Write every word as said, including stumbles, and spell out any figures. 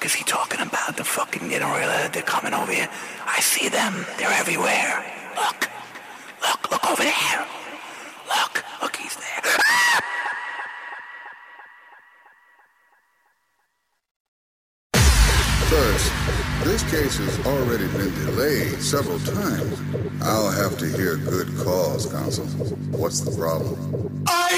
is he talking about? The fucking, you know, really, they're coming over here. I see them. They're everywhere. Look. Look, look over there. Look, look, he's there. Ah! First, this case has already been delayed several times. I'll have to hear good cause, counsel. What's the problem? I